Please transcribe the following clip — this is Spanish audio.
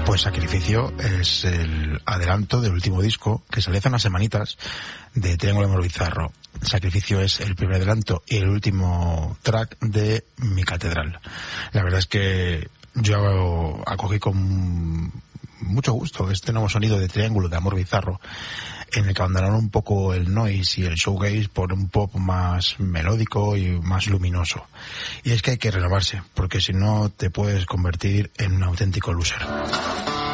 Pues Sacrificio es el adelanto del último disco que salió hace unas semanitas de Triángulo Amor Bizarro. Sacrificio es el primer adelanto y el último track de Mi Catedral. La verdad es que yo acogí con mucho gusto este nuevo sonido de Triángulo de Amor Bizarro, en el que abandonaron un poco el noise y el shoegaze por un pop más melódico y más luminoso. Y es que hay que renovarse, porque si no te puedes convertir en un auténtico loser.